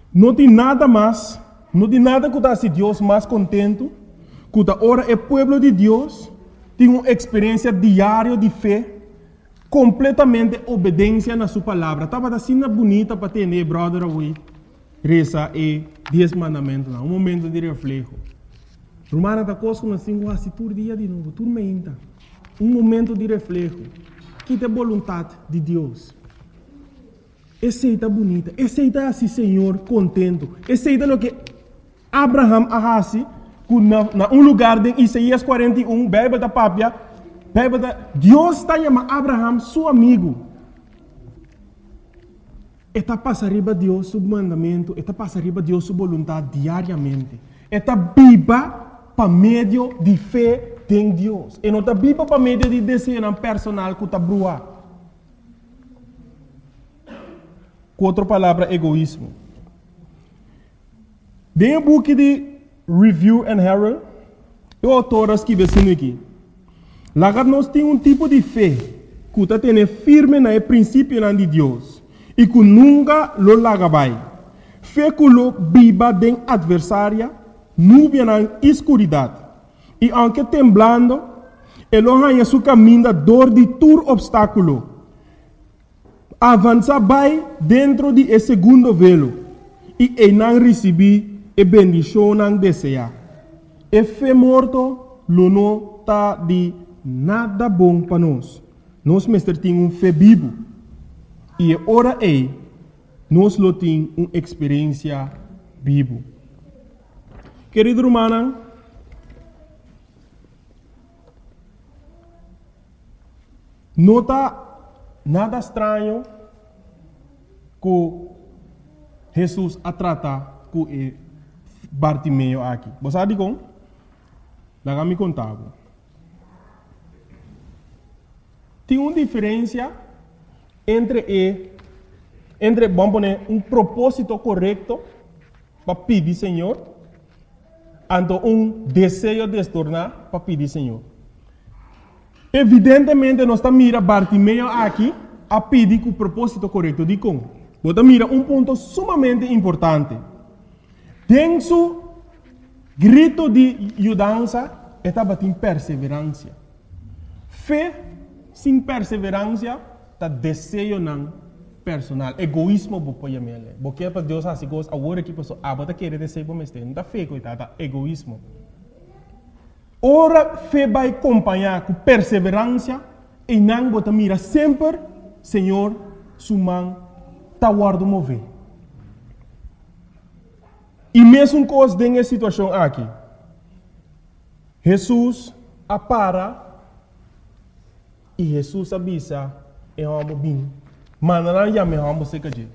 Não tem nada mais, não tem nada que está se Deus mais contento, que ora é povo de Deus, tem uma experiência diária de fé, completamente obediência na sua palavra. Estava assim bonita para ter, brother, away, reza e 10 mandamentos, um momento de reflexo. Romana está conosco assim, quase todo dia de novo, tudo meinta. Um momento de reflexo, que é a vontade de Deus. Aceita bonita, aceita assim, Senhor, contento. Aceita o que Abraham arrasi, na um lugar de Isaías 41, Bíblia da Pápia, Deus está chamando Abraham, seu amigo. Está passando arriba Deus, seu mandamento, está passando arriba Deus, sua vontade diariamente. Está viva para meio de fé em Deus. E não está viva para meio de desejo personal que está brua. Com outra palavra, egoísmo. Dentro do book de Review and Herald, o autor escreve assim aqui. Lá nós temos um tipo de fé que está tendo firme no princípio de Deus e que nunca lo larga vai. Fé que lo viva de adversária, nuvem na escuridade. E aunque temblando, ele arranha seu caminho da dor de todo obstáculo. Avança vai dentro de esse segundo velo e não receber a bendição não deseja. E fé morto, lo não está de nada bom para nós. Nós mestre temos um fé vivo. E ora nós lo temos uma experiência viva. Querido irmão, não está nada estranho que Jesus a tratar com Bartimeu aqui. Você sabe como? Lá me contava. Tem uma diferença entre vamos poner, um propósito correto para pedir Senhor, e um desejo de se tornar para pedir Senhor. Evidentemente, nós estamos mirando Bartimeu aqui a pedir com o propósito correto. De como? Você mira um ponto sumamente importante. Tem seu grito de mudança, estava em perseverança. Fé sem perseverança, está desejo não personal. Egoísmo, porque para Deus assim, agora que pessoa, você quer desejo para mim, não está fé, coitada, egoísmo. Ora, fé vai acompanhar com perseverança e não você mira sempre, Senhor, sua mão está guardando mover. E mesmo coisa nessa situação aqui, Jesus apara e Jesus avisa e vamos bem. Mas não já me vamos ser que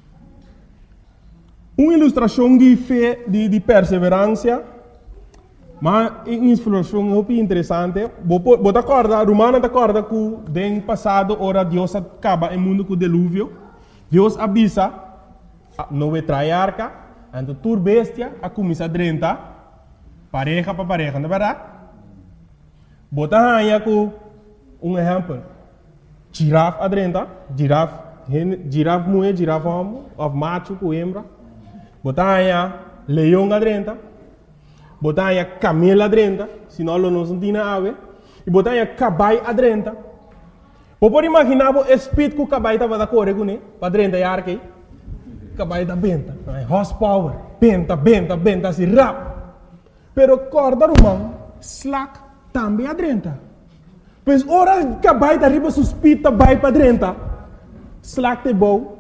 uma ilustração de fé, de perseverança. Mas uma ilustração muito interessante. Você acorda, Romana acorda que no passado, ora Deus acaba o mundo com o dilúvio. Deus avisa, não vai trair arca, então tur bestia, a começar a drentar, pareja para pareja, não é verdade? Você arranha com um exemplo. Girafa a drentar, girafa mulher, girafa homem, ou macho com hembra. Você arranha leão a drentar. Botar a camela adrenta, senão não se tem ave, e botar a cabai adrenta. Você pode imaginar o espírito que o cabai estava da correr com ele, para adrenta a arca, cabai da benta, horsepower, benta, assim, rap. Pero corda romano, slack, também adrenta. Pois ora cabai da riba suspita, vai para adrenta, slack de bom.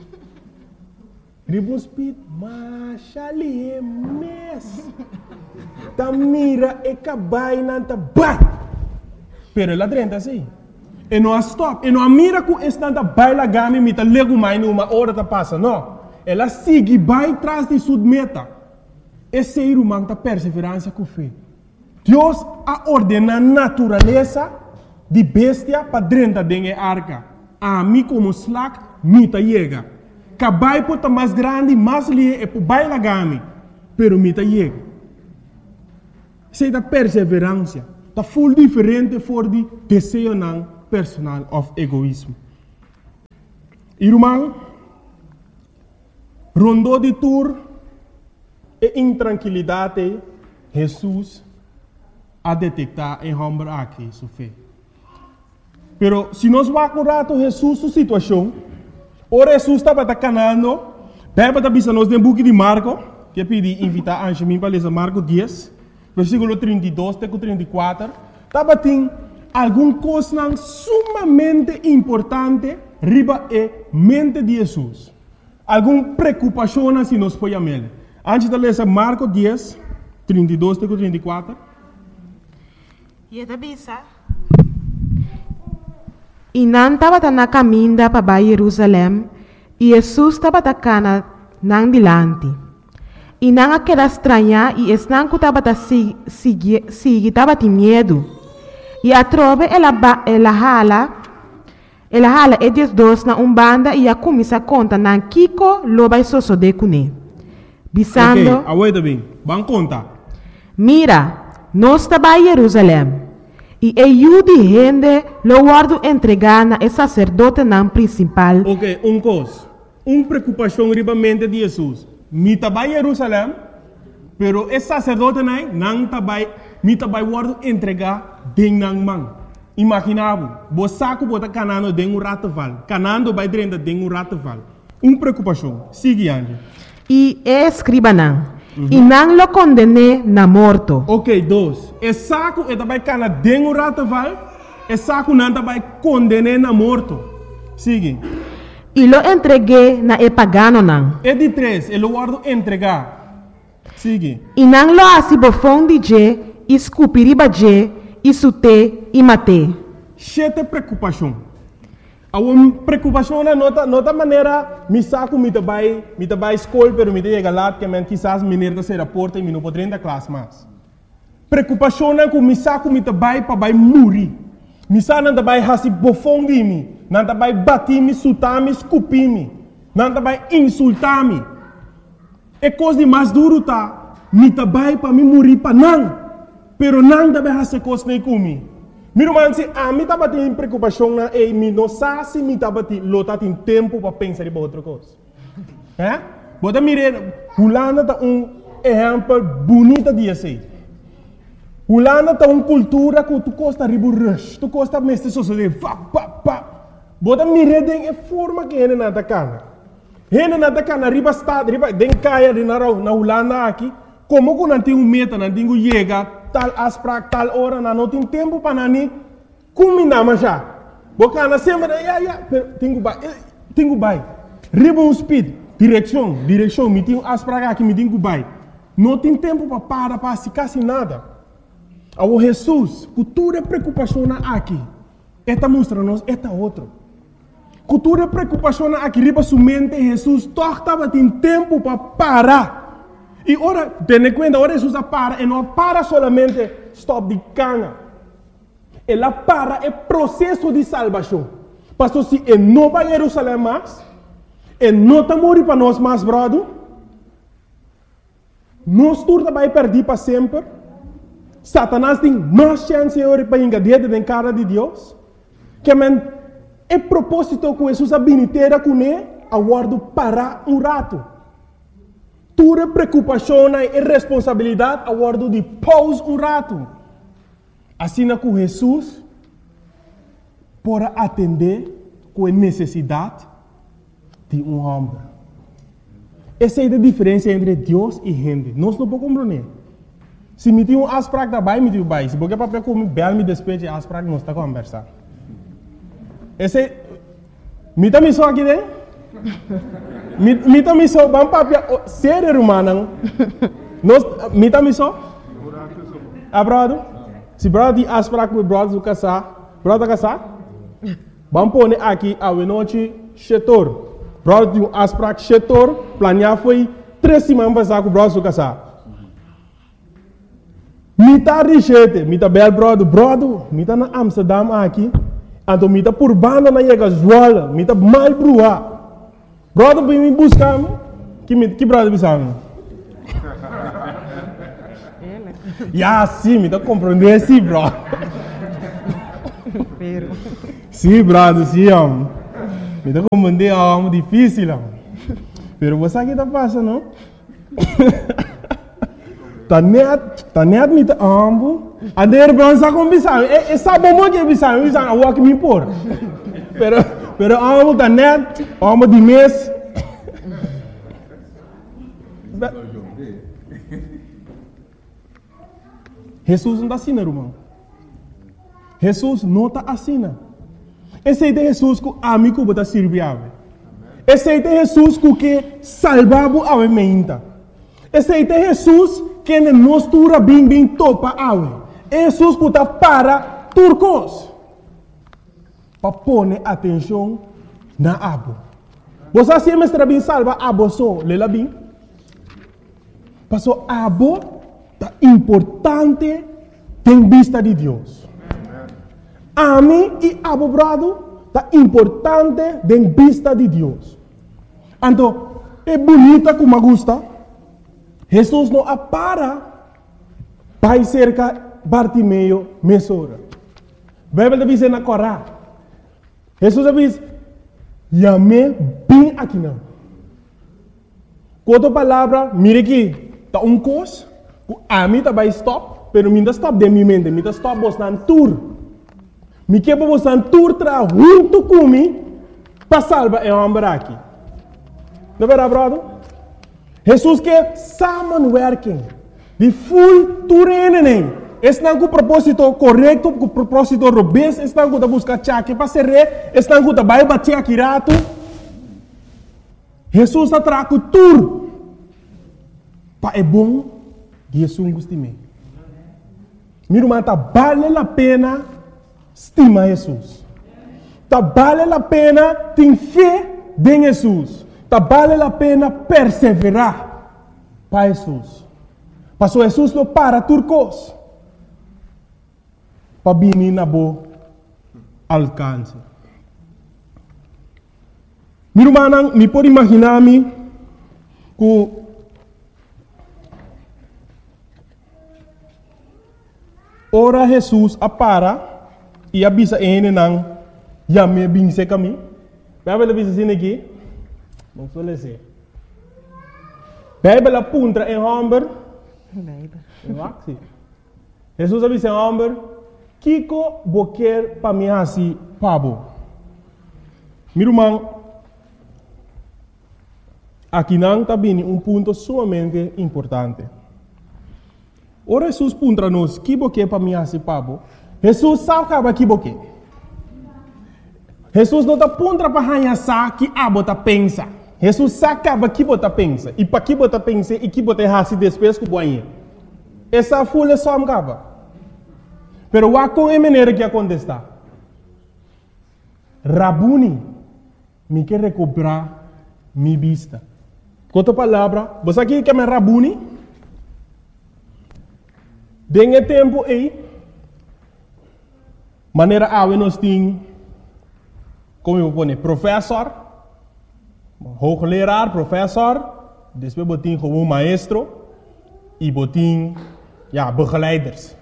Riba speed, machali é mes. Ta mira e cabai nanta bat. Pero ela drenta assim. E não stop. E não mira com estanta baila gami mita lego mais numa hora ta passa. Não. Ela sigue vai atrás de sua meta. Esse ser humano ta perseverança com fé. Deus a ordena a natureza de bestia para drenta dentro da arca. A mim como slack mita chega. Cabai pota mais grande, mais lie e baila gami. Pero mita chega. Sei da perseverança, está full diferente for de desejo não personal of egoísmo. Irmão, rondou de tour e intranquilidade, Jesus a detectar em homem aqui, sua fé. Pero se nós vamos um rato Jesus sua situação, ora Jesus estava canando, bem para bisa nós no book de Marco, que eu pedi invitar a Angemin para ler Marco 10, versículo 32 até 34, estava tem alguma coisa sumamente importante riba e mente de Jesus. Alguma preocupação se nós podemos ver. Antes de ler Marco 10, 32 até 34. E da bisa. E não estava na caminho para Jerusalém, e Jesus estava na não dilante. E não aquela estranha, e não que estava estava de medo. E a trove ela hala e dos na banda e a começa a contar na Kiko lo vai de cune. Bisando. Ok, aguenta bem. Vamos contar. Mira, nós estamos em Jerusalém. E eu de gente lo guardo entregar na sacerdote na principal. Ok, coisa. Preocupação riba mente de Jesus. Me estava em Jerusalém, pero esse sacerdote não estava guardo entregar dentro da mão. Imaginava, você saco bota canando dentro do rataval, canando vai dentro de rataval. Preocupação. Sigue ande. E escriba não. E não lo condene na morto. Ok, dois. Esse saco vai canar dentro do rataval, esse saco não vai condenar na morto. Sigue. E lo entreguei na pagano não. E de três, ele guardo entregar. Sigue. E não lo assim bofão de je, escupiriba je, e sute e mate. Chete preocupação. A preocupação na nota maneira me saco me vai escola, pero me chega lá que men quizás menino da ser porta e me não poderia da classe mais. Preocupação na que me saco me vai para morrer. Me saco não vai hasi bofão de mim, não vai bater me, sutar me, escupir me, não vai insultar me. É coisa de mais duro tá. Me vai para me morrer para não. Pero não deve fazer coisa nem comigo. Meu irmão, se a mim estava tendo preocupação na e me não sabe se me estava tendo tempo para pensar em outra coisa. É? Bota mirar, Holanda tá exemplo bonito de assim. Holanda tá cultura que tu gosta de rush, tu gosta mesmo de sociedade, Bota mirar de forma que ele não tá cana. Ele não tá cana, riba estado, riba den caia de na Holanda aqui, como que não tem meta, não tem chega tal asprak, tal hora, não tem tempo para nani, combinar mas já. Bocana sempre, tenho bai. Riba speed, direção, me tenho asprak aqui, me tenho bai. Não tem tempo para quase nada. O Jesus, cultura preocupação aqui, esta mostra-nos, esta outro. Cultura preocupação aqui, riba sua mente, Jesus, estava tem tempo para parar. E ora, tenha conta, ora Jesus para, e não para solamente stop de cana. Ela para é processo de salvação. Pastor, se ele não vai a Jerusalém mais, ele não está morrendo para nós mais, brother, nós todos vai perder para sempre. Satanás tem mais chance para engadir dentro da cara de Deus. Que é propósito que Jesus abiniteira com ele, aguardo parar rato. Tua preocupação e responsabilidade a guardo de pause rato. Assim que Jesus para atender com a necessidade de homem. Essa é a diferença entre Deus e gente. Nós não podemos compreender. Se me tem asprak da bai, me tem bai. Se porque papel como bel me despeje asprak não está conversar. Esse me tá me só aqui dentro. Me também só vamos para ser humano. Nós me também só. Brother, se brother asprar com brother casar, vamos pôr aqui a noite setor. Brother asprar setor, planear foi 3 semanas passar com brother casar. Me tá richete, me tá bel brother, me tá na Amsterdam aqui, então me tá por banda na Yega Zoala, me tá mal brua. Brother, vem me buscar, que brother me sabe? Sim, me tá compreendendo, sim, bro. Sim, brother, sim, me tá compreendendo, difícil, Pero você aqui tá passando, não? Tá net met de ambo. A de repente sa com bisão. E sabe como que bisão? Bisão a walk me por. Pero ambo tá net, ambo de mês. Jesus não está assim, irmão. Jesus não está assim. Esse é Jesus que amigo está servindo. Esse é Jesus que salvava a mente. Esse é Jesus que nos tura bem topa a Jesus que está para turcos. Para pôr atenção na abo. Você sempre está bem salva abo só, lela bem. Passou abo é importante em vista de Deus. A mim e abo brado é importante em vista de Deus. Então, é bonita como gosta. Jesus não para para cerca Bartimeu mesora. A Bíblia diz na Corá. Jesus diz, "Yame bem aqui não." Outra palavra, mire aqui, tá coisa. A mim tá vai stop, pero mim tá stop de minha mente, mim tá stop bostan tour. Me que para bostan tour tra junto comigo para salvar o homem aqui. Não é verdade, brother? Jesus quer samenwerking. De full toerening. Estão com o propósito correto, com o propósito robusto, estão com a busca chaque para ser rei, estão com a vai bater aqui rato. Jesus está trago tour. Para é bom, Jesus gosta de mim. Meu irmão, tá vale a pena estimar Jesus. Tá vale a pena ter fé em Jesus. Tá vale a pena perseverar para Jesus. Passou Jesus não para turcos. Para vir na boa alcance. Meu irmão, me pode imaginar-me que ora Jesus apara e avisa ele não já me binse caminho. Vai ver avisa assim aqui. Não suele ser. Bíblia apunta em homem. Jesus avisa em homem. Kiko boquer para mim assim pabo. Meu irmão, aqui não está bem ponto sumamente importante. Ora Jesus puntra nos que boquer para mim assim pabo. Jesus sabe que boquer. Jesus não está puntra para hanhar que abota pensa. Jesus sabe que bota pensa. E para que bota pensa e que bota assim depois que boinha. Essa folha só me acaba. Pero wa com a maneira que acontece. Rabuni, me quer recuperar minha vista. Com outra palavra, você aqui quer me Rabuni? Dengue tempo aí, maneira a nós tem, como eu vou dizer, professor, hoogleraar, professor, depois botin como maestro e botin, begeleiders.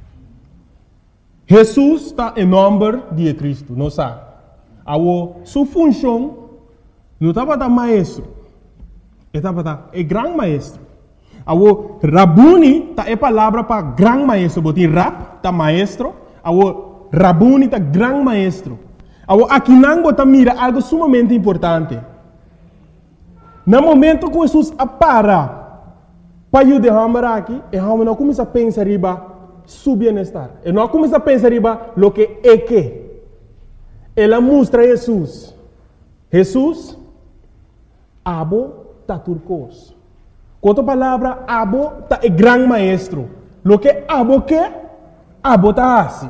Jesus está em nome de Cristo, não sabe? A sua função não estava da maestro, estava da grande maestro. A Rabuni está a palavra para grande maestro, botin rap está maestro, a Rabuni está grande maestro. Aqui não bota mira algo sumamente importante. No momento que Jesus apara para ajudar aqui, e não começa a pensar riba su bienestar. E não começa a pensar riba lo que é que. Ela mostra Jesus. Jesus, abo ta turcos. Com outra palavra, abo ta é grande maestro. Lo que abo ta assim.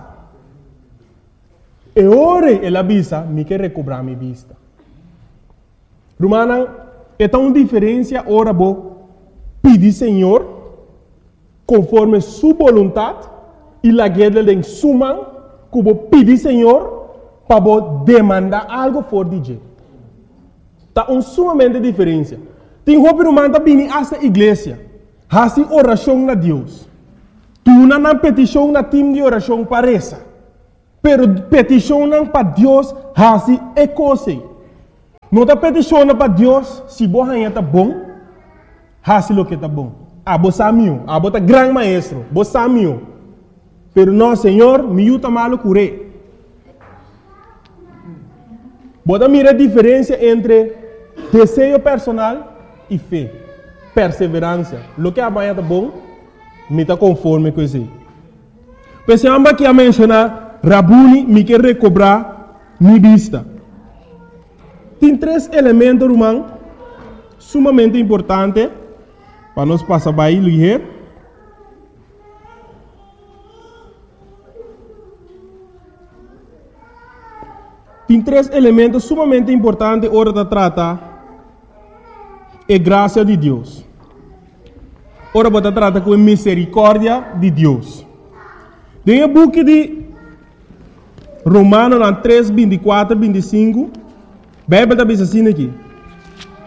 E ora ela avisa, me quer recobrar minha vista. Romana, é tão diferença ora bo pedir Senhor conforme sua vontade e la guerra em suma que bo pedir Senhor para bo demandar algo for de tá sumamente diferença. Tem roupa romana bem essa igreja, hasi oração na Deus. Tu não petição na time de oração parece. Pero petição para Deus hasi é coisa. não está peticionando para Deus se você está bom, faça o que está bom. Você sabe, você é grande maestro, você sabe. Pero não, Senhor, me ajuda mal curei. Você mira a diferença entre desejo personal e fé, perseverança. O que amanhã está bom, me está conforme com isso. Pensamos aqui a mencionar, Rabuni me quer recobrar minha vista. Tem 3 elementos, irmão, sumamente importantes para nós passar bem ligeiro. Tem 3 elementos sumamente importantes hora de tratar a graça de Deus. Ora, você trata com a misericórdia de Deus. Tem o book de Romanos 3, 24, 25. A Bíblia está dizendo assim aqui.